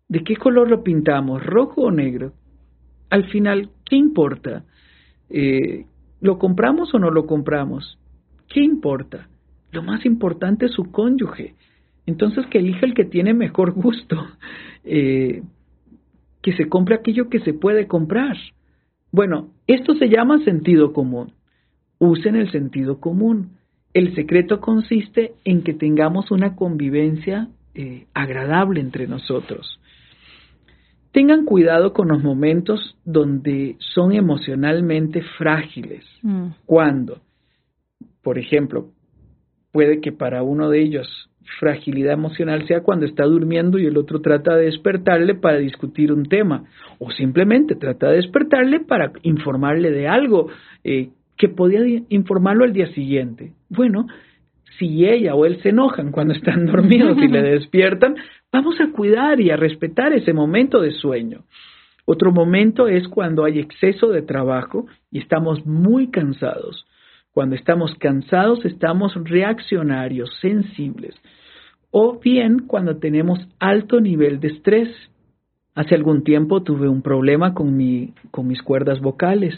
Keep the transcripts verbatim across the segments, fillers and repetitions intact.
¿De qué color lo pintamos? ¿Rojo o negro? Al final, ¿qué importa? Eh, ¿Lo compramos o no lo compramos? ¿Qué importa? Lo más importante es su cónyuge. Entonces, que elija el que tiene mejor gusto. Eh, que se compre aquello que se puede comprar. Bueno, esto se llama sentido común. Usen el sentido común. El secreto consiste en que tengamos una convivencia eh, agradable entre nosotros. Tengan cuidado con los momentos donde son emocionalmente frágiles. Mm. ¿Cuándo? Por ejemplo, puede que para uno de ellos fragilidad emocional sea cuando está durmiendo y el otro trata de despertarle para discutir un tema, o simplemente trata de despertarle para informarle de algo eh, que podía informarlo al día siguiente. Bueno, si ella o él se enojan cuando están dormidos y le despiertan, vamos a cuidar y a respetar ese momento de sueño. Otro momento es cuando hay exceso de trabajo y estamos muy cansados. Cuando estamos cansados, estamos reaccionarios, sensibles. O bien cuando tenemos alto nivel de estrés. Hace algún tiempo tuve un problema con, mi, con mis cuerdas vocales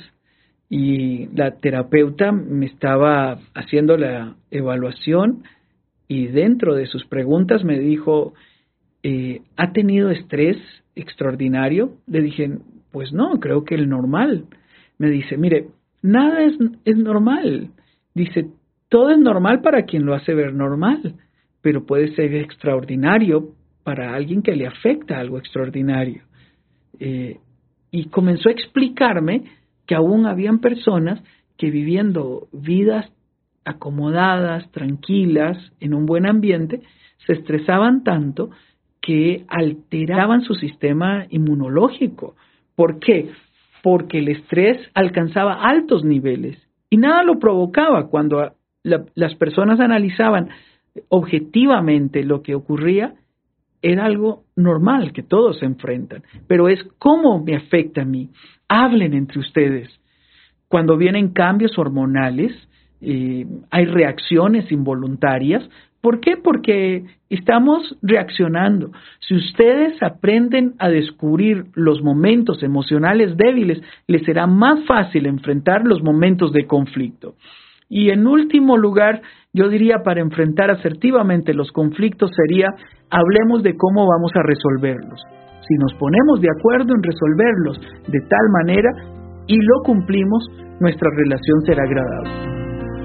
y la terapeuta me estaba haciendo la evaluación y dentro de sus preguntas me dijo, eh, ¿ha tenido estrés extraordinario? Le dije, pues no, creo que el normal. Me dice, mire, nada es, es normal. Dice, todo es normal para quien lo hace ver normal, pero puede ser extraordinario para alguien que le afecta algo extraordinario. Eh, y comenzó a explicarme que aún habían personas que viviendo vidas acomodadas, tranquilas, en un buen ambiente, se estresaban tanto que alteraban su sistema inmunológico. ¿Por qué? Porque el estrés alcanzaba altos niveles y nada lo provocaba. Cuando la, las personas analizaban objetivamente lo que ocurría, era algo normal que todos se enfrentan, pero es cómo me afecta a mí. Hablen entre ustedes. Cuando vienen cambios hormonales, eh, hay reacciones involuntarias. ¿Por qué? Porque estamos reaccionando. Si ustedes aprenden a descubrir los momentos emocionales débiles, les será más fácil enfrentar los momentos de conflicto. Y en último lugar, yo diría para enfrentar asertivamente los conflictos sería, hablemos de cómo vamos a resolverlos. Si nos ponemos de acuerdo en resolverlos de tal manera y lo cumplimos, nuestra relación será agradable.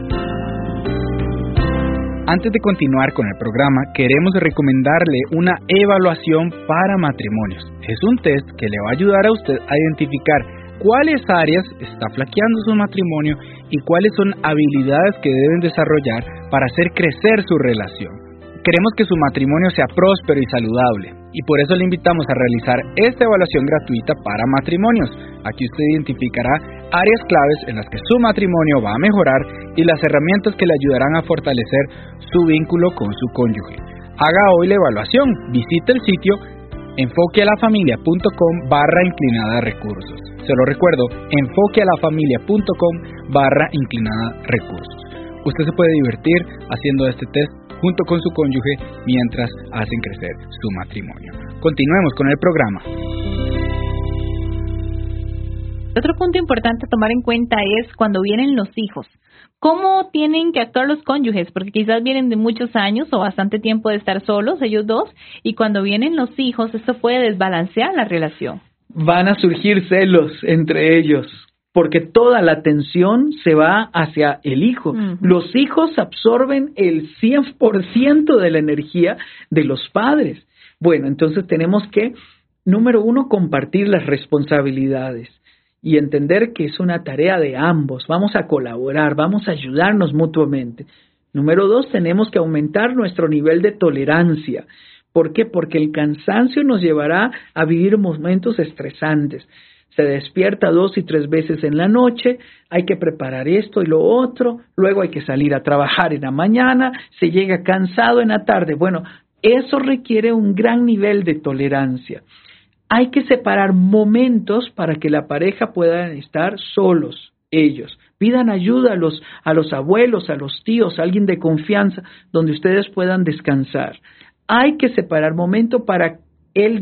Antes de continuar con el programa, queremos recomendarle una evaluación para matrimonios. Es un test que le va a ayudar a usted a identificar cuáles áreas está flaqueando su matrimonio y cuáles son habilidades que deben desarrollar para hacer crecer su relación. Queremos que su matrimonio sea próspero y saludable y por eso le invitamos a realizar esta evaluación gratuita para matrimonios. Aquí usted identificará áreas claves en las que su matrimonio va a mejorar y las herramientas que le ayudarán a fortalecer su vínculo con su cónyuge. Haga hoy la evaluación, visite el sitio enfoquealafamilia.com barra inclinada recursos. Se lo recuerdo, enfoquealafamilia.com barra inclinada recursos. Usted se puede divertir haciendo este test junto con su cónyuge mientras hacen crecer su matrimonio. Continuemos con el programa. Otro punto importante a tomar en cuenta es cuando vienen los hijos. ¿Cómo tienen que actuar los cónyuges? Porque quizás vienen de muchos años o bastante tiempo de estar solos, ellos dos, y cuando vienen los hijos, esto puede desbalancear la relación. Van a surgir celos entre ellos, porque toda la atención se va hacia el hijo. Uh-huh. Los hijos absorben el cien por ciento de la energía de los padres. Bueno, entonces tenemos que, número uno, compartir las responsabilidades y entender que es una tarea de ambos. Vamos a colaborar, vamos a ayudarnos mutuamente. Número dos, tenemos que aumentar nuestro nivel de tolerancia. ¿Por qué? Porque el cansancio nos llevará a vivir momentos estresantes. Se despierta dos y tres veces en la noche, hay que preparar esto y lo otro, luego hay que salir a trabajar en la mañana, se llega cansado en la tarde. Bueno, eso requiere un gran nivel de tolerancia. Hay que separar momentos para que la pareja pueda estar solos, ellos. Pidan ayuda a los, a los abuelos, a los tíos, a alguien de confianza, donde ustedes puedan descansar. Hay que separar momentos para él